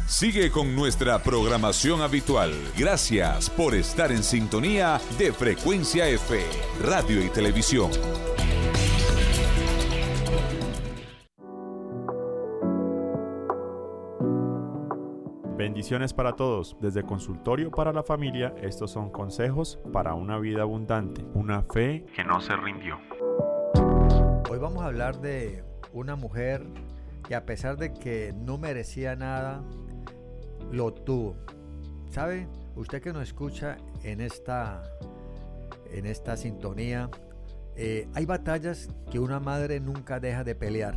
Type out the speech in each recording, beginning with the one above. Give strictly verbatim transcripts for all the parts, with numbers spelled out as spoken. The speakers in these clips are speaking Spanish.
Sigue con nuestra programación habitual. Gracias por estar en sintonía de Frecuencia F, Radio y Televisión. Bendiciones para todos. Desde Consultorio para la Familia, estos son consejos para una vida abundante, una fe que no se rindió. Hoy vamos a hablar de una mujer que, a pesar de que no merecía nada, lo tuvo. ¿Sabe? Usted que nos escucha en esta, en esta sintonía, eh, hay batallas que una madre nunca deja de pelear.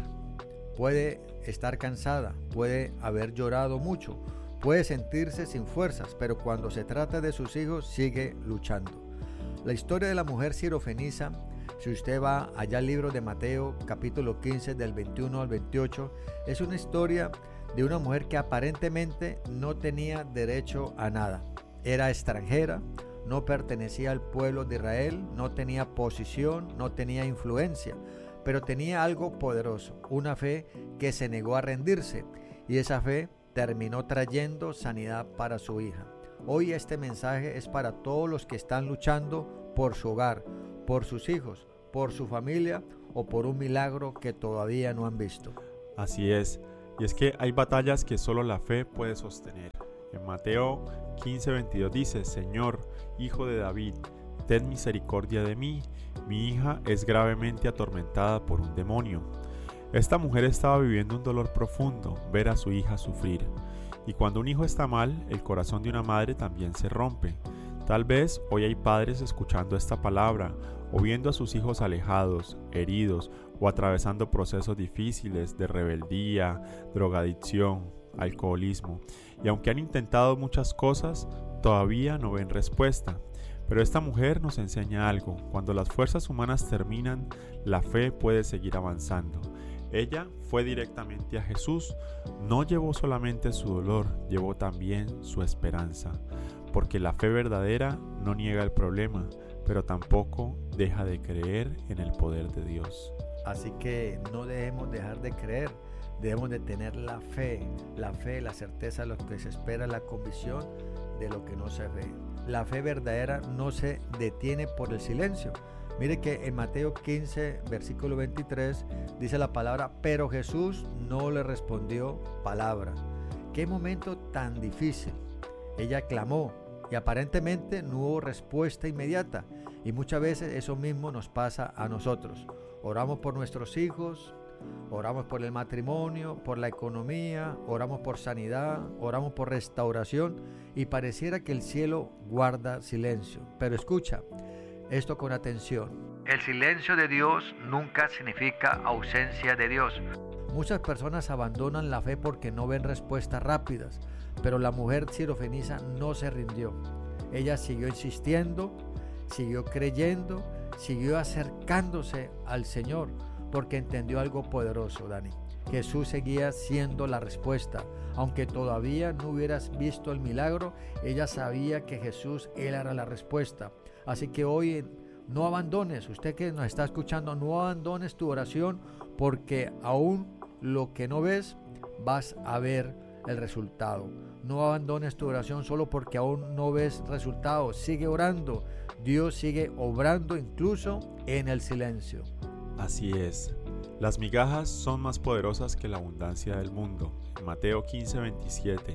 Puede estar cansada, puede haber llorado mucho, puede sentirse sin fuerzas, pero cuando se trata de sus hijos sigue luchando. La historia de la mujer sirofenisa, si usted va allá al libro de Mateo capítulo quince del veintiuno al veintiocho, es una historia de una mujer que aparentemente no tenía derecho a nada. Era extranjera, no pertenecía al pueblo de Israel, no tenía posición, no tenía influencia, pero tenía algo poderoso, una fe que se negó a rendirse, y esa fe terminó trayendo sanidad para su hija. Hoy este mensaje es para todos los que están luchando por su hogar, por sus hijos, por su familia o por un milagro que todavía no han visto. Así es, y es que hay batallas que solo la fe puede sostener. En Mateo quince veintidós dice: Señor, Hijo de David, ten misericordia de mí, mi hija es gravemente atormentada por un demonio. Esta mujer estaba viviendo un dolor profundo, ver a su hija sufrir. Y cuando un hijo está mal, el corazón de una madre también se rompe. Tal vez hoy hay padres escuchando esta palabra, o viendo a sus hijos alejados, heridos, o atravesando procesos difíciles de rebeldía, drogadicción, alcoholismo. Y aunque han intentado muchas cosas, todavía no ven respuesta. Pero esta mujer nos enseña algo: cuando las fuerzas humanas terminan, la fe puede seguir avanzando. Ella fue directamente a Jesús, no llevó solamente su dolor, llevó también su esperanza, porque la fe verdadera no niega el problema, pero tampoco deja de creer en el poder de Dios. Así que no debemos dejar de creer, debemos de tener la fe, la fe, la certeza de lo que se espera, la convicción de lo que no se ve. La fe verdadera no se detiene por el silencio. Mire que en Mateo quince, versículo veintitrés, dice la palabra: pero Jesús no le respondió palabra. ¡Qué momento tan difícil! Ella clamó y aparentemente no hubo respuesta inmediata. Y muchas veces eso mismo nos pasa a nosotros. Oramos por nuestros hijos, oramos por el matrimonio, por la economía, oramos por sanidad, oramos por restauración, y pareciera que el cielo guarda silencio. Pero escucha esto con atención: el silencio de Dios nunca significa ausencia de Dios. Muchas personas abandonan la fe porque no ven respuestas rápidas, pero la mujer sirofenisa no se rindió. Ella siguió insistiendo, siguió creyendo, siguió acercándose al Señor, porque entendió algo poderoso, Dani. Jesús seguía siendo la respuesta. Aunque todavía no hubieras visto el milagro, ella sabía que Jesús, Él era la respuesta. Así que hoy no abandones, usted que nos está escuchando, no abandones tu oración, porque aún lo que no ves, vas a ver el resultado. No abandones tu oración solo porque aún no ves resultados. Sigue orando. Dios sigue obrando incluso en el silencio. Así es. Las migajas son más poderosas que la abundancia del mundo. Mateo quince veintisiete.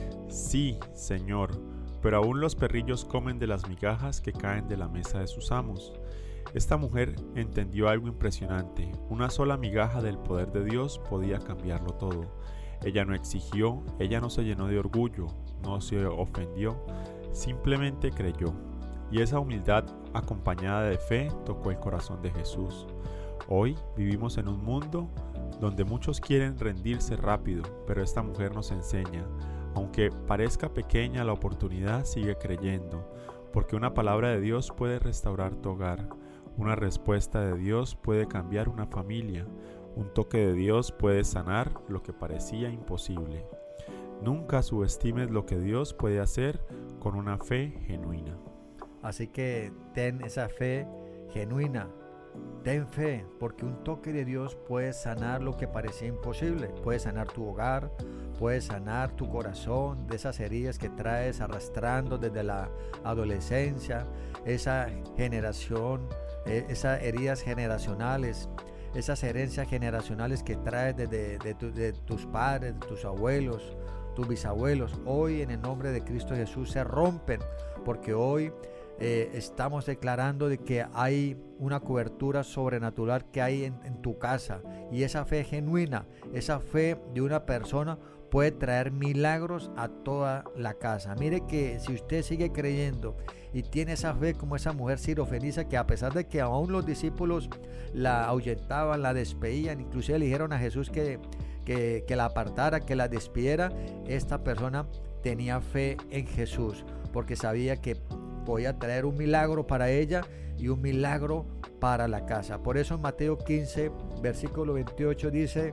Sí, Señor, pero aún los perrillos comen de las migajas que caen de la mesa de sus amos. Esta mujer entendió algo impresionante. Una sola migaja del poder de Dios podía cambiarlo todo. Ella no exigió, ella no se llenó de orgullo, no se ofendió, simplemente creyó. Y esa humildad acompañada de fe tocó el corazón de Jesús. Hoy vivimos en un mundo donde muchos quieren rendirse rápido, pero esta mujer nos enseña: aunque parezca pequeña la oportunidad, sigue creyendo, porque una palabra de Dios puede restaurar tu hogar, una respuesta de Dios puede cambiar una familia, un toque de Dios puede sanar lo que parecía imposible. Nunca subestimes lo que Dios puede hacer con una fe genuina. Así que ten esa fe genuina. Ten fe, porque un toque de Dios puede sanar lo que parecía imposible. Puede sanar tu hogar, puede sanar tu corazón de esas heridas que traes arrastrando desde la adolescencia, esa generación, eh, esas heridas generacionales, esas herencias generacionales que traes desde de, tu, de tus padres, de tus abuelos, tus bisabuelos. Hoy en el nombre de Cristo Jesús se rompen, porque hoy eh, estamos declarando de que hay una cobertura sobrenatural que hay en, en tu casa, y esa fe genuina, esa fe de una persona puede traer milagros a toda la casa. Mire que si usted sigue creyendo y tiene esa fe como esa mujer sirofenicia, que a pesar de que aún los discípulos la ahuyentaban, la despedían, inclusive le dijeron a Jesús que, que, que la apartara, que la despidiera, esta persona tenía fe en Jesús, porque sabía que podía traer un milagro para ella y un milagro para la casa. Por eso en Mateo quince, versículo veintiocho dice: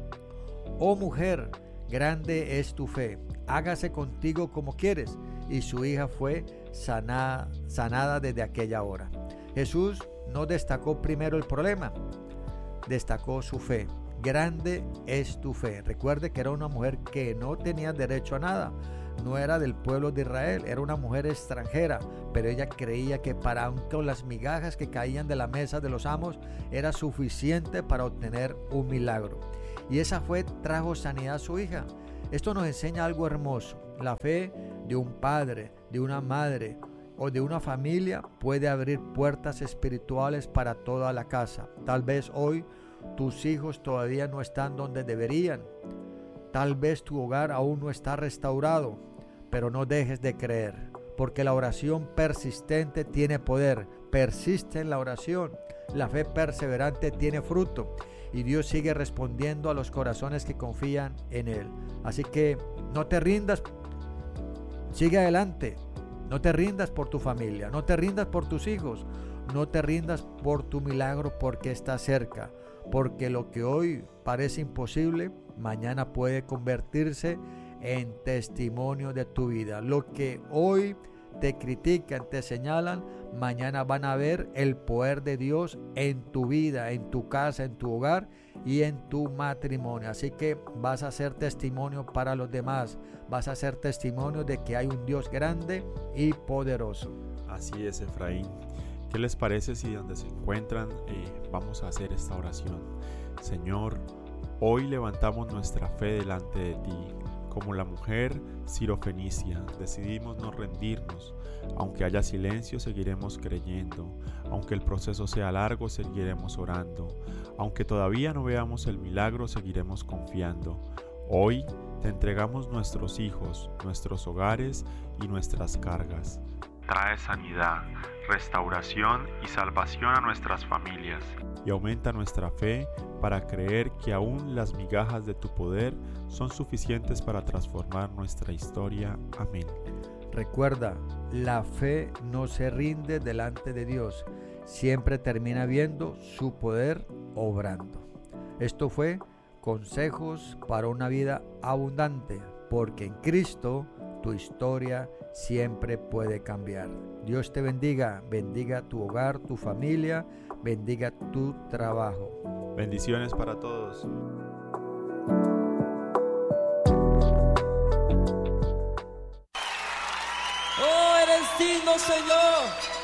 oh mujer, grande es tu fe, hágase contigo como quieres. Y su hija fue sanada, sanada desde aquella hora. Jesús no destacó primero el problema, destacó su fe. Grande es tu fe. Recuerde que era una mujer que no tenía derecho a nada, no era del pueblo de Israel, era una mujer extranjera, pero ella creía que para aunque las migajas que caían de la mesa de los amos era suficiente para obtener un milagro. Y esa fe trajo sanidad a su hija. Esto nos enseña algo hermoso. La fe de un padre, de una madre o de una familia puede abrir puertas espirituales para toda la casa. Tal vez hoy tus hijos todavía no están donde deberían. Tal vez tu hogar aún no está restaurado, pero no dejes de creer, porque la oración persistente tiene poder. Persiste en la oración. La fe perseverante tiene fruto, y Dios sigue respondiendo a los corazones que confían en Él. Así que no te rindas, sigue adelante. No te rindas por tu familia, no te rindas por tus hijos, no te rindas por tu milagro, porque está cerca. Porque lo que hoy parece imposible, mañana puede convertirse en testimonio de tu vida. Lo que hoy te critican, te señalan, mañana van a ver el poder de Dios en tu vida, en tu casa, en tu hogar y en tu matrimonio. Así que vas a ser testimonio para los demás, vas a ser testimonio de que hay un Dios grande y poderoso. Así es, Efraín. ¿Qué les parece si donde se encuentran eh, vamos a hacer esta oración? Señor, hoy levantamos nuestra fe delante de ti. Como la mujer sirofenicia, decidimos no rendirnos. Aunque haya silencio, seguiremos creyendo. Aunque el proceso sea largo, seguiremos orando. Aunque todavía no veamos el milagro, seguiremos confiando. Hoy te entregamos nuestros hijos, nuestros hogares y nuestras cargas. Trae sanidad, restauración y salvación a nuestras familias. Y aumenta nuestra fe para creer que aún las migajas de tu poder son suficientes para transformar nuestra historia. Amén. Recuerda, la fe no se rinde delante de Dios, siempre termina viendo su poder obrando. Esto fue Consejos para una vida abundante, porque en Cristo tu historia siempre puede cambiar. Dios te bendiga, bendiga tu hogar, tu familia, bendiga tu trabajo. Bendiciones para todos. Oh, eres digno, Señor.